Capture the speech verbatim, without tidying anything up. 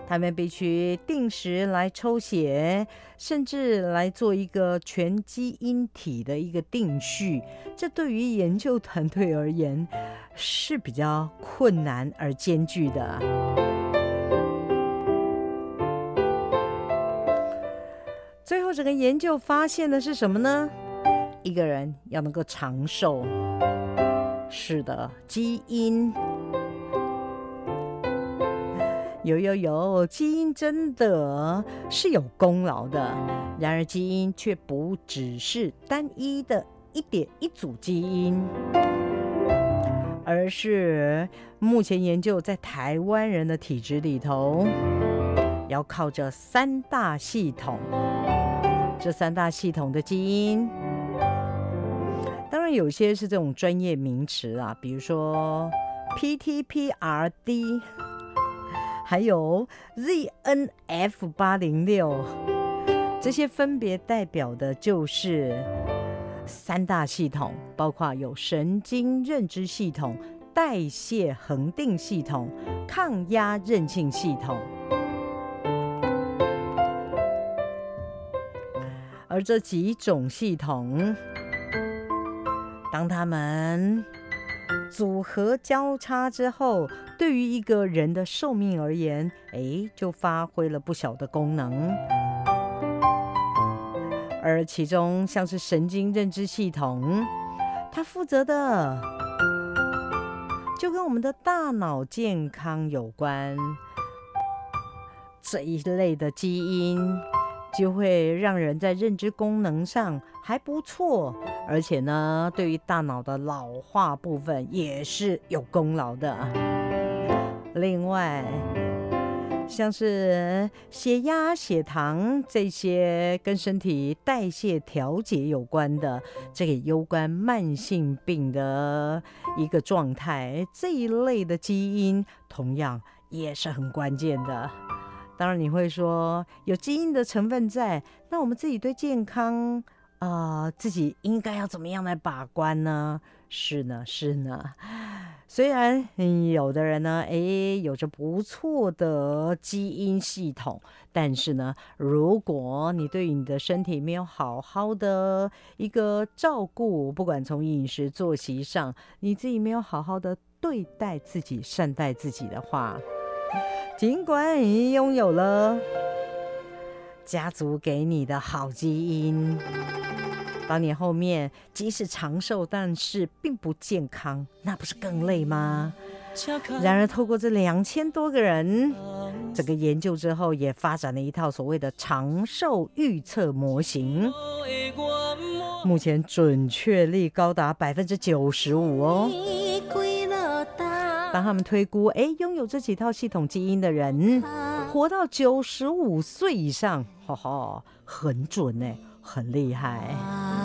他们必须定时来抽血，甚至来做一个全基因体的一个定序。这对于研究团队而言是比较困难而艰巨的。最后整个研究发现的是什么呢？一个人要能够长寿，是的，基因有有有，基因真的是有功劳的。然而基因却不只是单一的一点一组基因，而是目前研究在台湾人的体质里头要靠着三大系统。这三大系统的基因当然有些是这种专业名词啊，比如说 P T P R D， 还有 Z N F 八零六， 这些分别代表的就是三大系统，包括有神经认知系统、代谢恒定系统、抗压韧性系统。而这几种系统当他们组合交叉之后，对于一个人的寿命而言，哎，就发挥了不小的功能。而其中像是神经认知系统，它负责的就跟我们的大脑健康有关，这一类的基因就会让人在认知功能上还不错，而且呢，对于大脑的老化部分也是有功劳的。另外，像是血压、血糖这些跟身体代谢调节有关的，这个攸关慢性病的一个状态，这一类的基因同样也是很关键的。当然你会说有基因的成分在，那我们自己对健康呃，自己应该要怎么样来把关呢？是呢是呢，虽然有的人呢诶有着不错的基因系统，但是呢，如果你对你的身体没有好好的一个照顾，不管从饮食作息上，你自己没有好好的对待自己、善待自己的话，尽管你拥有了家族给你的好基因，当你后面即使长寿，但是并不健康，那不是更累吗？然而透过这两千多个人整个研究之后，也发展了一套所谓的长寿预测模型，目前准确率高达百分之九十五哦。当他们推估，哎，拥有这几套系统基因的人，活到九十五岁以上，哈哈，很准呢，很厉害。